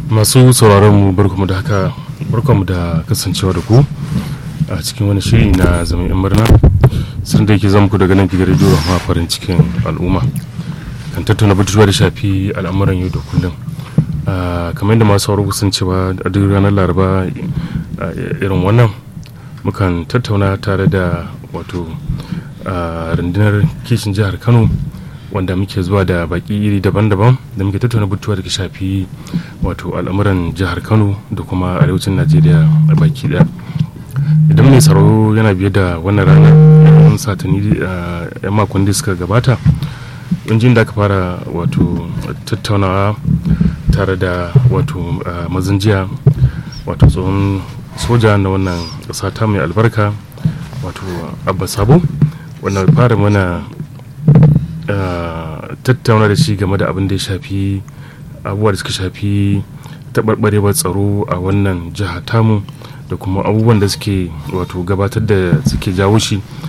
Masu sauraron mu barkamu da haka, barkamu da kasancewa da ku a cikin wani shiri na zaman yan murna sun da yake zama ku daga nan gidan rediyo Rahama farin cikin al'umma kan tattauna batutuwa da shafi al'amuran yau da kullum. Kamar yadda masu sauraro sun cewa a duk ranar Laraba irin wannan mukan tattauna tare da wato rundunar kishin jihar Kano, wanda muke zuwa da baki iri daban-daban da muke tattauna batutuwa da ke shafi wato al'amuran jihar Kano da kuma arewacin Najeriya a baki daya. Idan mai tsaro yana biye da wannan rana yan satani yan makon da suka gabata, injin da aka fara wato tattaunawa tare da wato mazanjiya wato tsohon soja na wannan ƙasa ta mai albarka wato Abba Sabo, wanda fara mana tattauna da shi game da abin da ya shafi abubuwa da suka shafi taɓarɓarewar tsaro a wannan jiha tamu da kuma abubuwan da suke wato gabatar da suke jawo shi